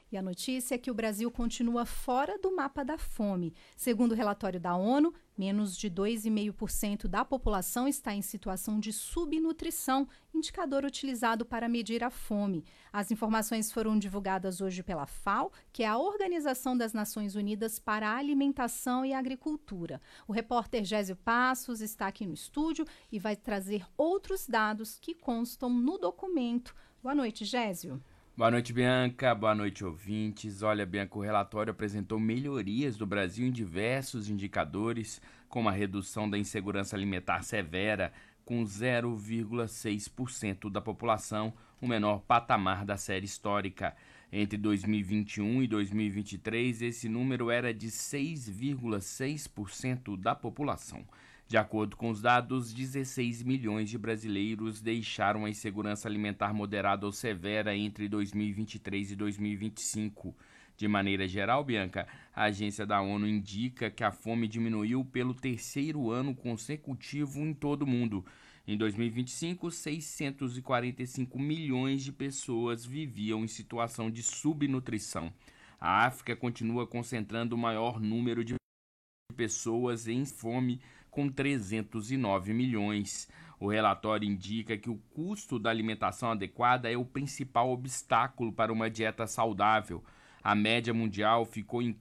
E a notícia é que o Brasil continua fora do mapa da fome. Segundo o relatório da ONU, menos de 2,5% da população está em situação de subnutrição, indicador utilizado para medir a fome. As informações foram divulgadas hoje pela FAO, que é a Organização das Nações Unidas para a Alimentação e Agricultura. O repórter Gésio Passos está aqui no estúdio e vai trazer outros dados que constam no documento. Boa noite, Gésio. Boa noite, Bianca. Boa noite, ouvintes. Olha, Bianca, o relatório apresentou melhorias do Brasil em diversos indicadores, como a redução da insegurança alimentar severa, com 0,6% da população, o menor patamar da série histórica. Entre 2021 e 2023, esse número era de 6,6% da população. De acordo com os dados, 16 milhões de brasileiros deixaram a insegurança alimentar moderada ou severa entre 2023 e 2025. De maneira geral, Bianca, a agência da ONU indica que a fome diminuiu pelo terceiro ano consecutivo em todo o mundo. Em 2025, 645 milhões de pessoas viviam em situação de subnutrição. A África continua concentrando o maior número de pessoas em fome, com 309 milhões. O relatório indica que o custo da alimentação adequada é o principal obstáculo para uma dieta saudável. A média mundial ficou em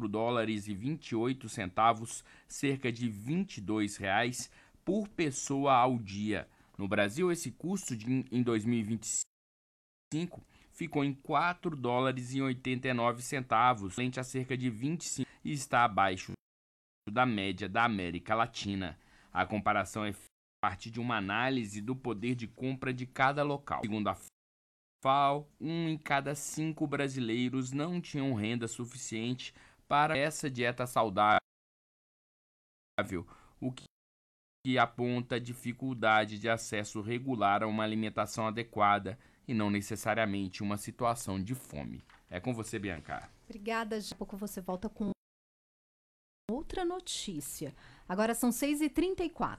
$4,28, cerca de R$22 por pessoa ao dia. No Brasil, esse custo em 2025 ficou em $4,89, frente a cerca de 25, e está abaixo da média da América Latina. A comparação é feita a partir de uma análise do poder de compra de cada local. Segundo a FAO, 1 em cada 5 brasileiros não tinham renda suficiente para essa dieta saudável, o que aponta dificuldade de acesso regular a uma alimentação adequada e não necessariamente uma situação de fome. É com você, Bianca. Obrigada. Daqui a pouco você volta com outra notícia. Agora são 6h34.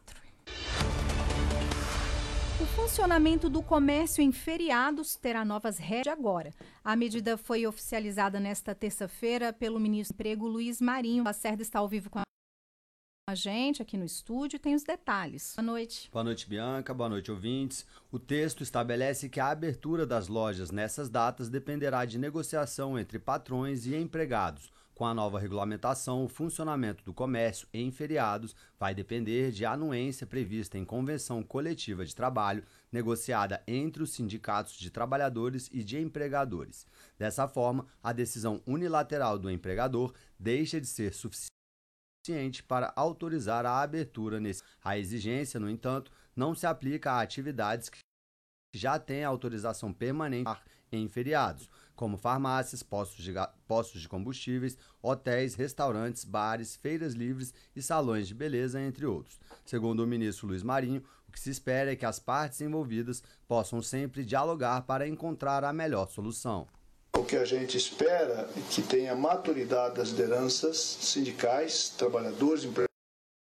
O funcionamento do comércio em feriados terá novas regras agora. A medida foi oficializada nesta terça-feira pelo ministro do Emprego, Luiz Marinho. O Lacerda está ao vivo com a gente aqui no estúdio, tem os detalhes. Boa noite. Boa noite, Bianca. Boa noite, ouvintes. O texto estabelece que a abertura das lojas nessas datas dependerá de negociação entre patrões e empregados. Com a nova regulamentação, o funcionamento do comércio em feriados vai depender de anuência prevista em convenção coletiva de trabalho negociada entre os sindicatos de trabalhadores e de empregadores. Dessa forma, a decisão unilateral do empregador deixa de ser suficiente para autorizar a abertura nesse. A exigência, no entanto, não se aplica a atividades que já têm autorização permanente em feriados, como farmácias, postos de combustíveis, hotéis, restaurantes, bares, feiras livres e salões de beleza, entre outros. Segundo o ministro Luiz Marinho, o que se espera é que as partes envolvidas possam sempre dialogar para encontrar a melhor solução. O que a gente espera é que tenha maturidade das lideranças sindicais, trabalhadores, empregadores,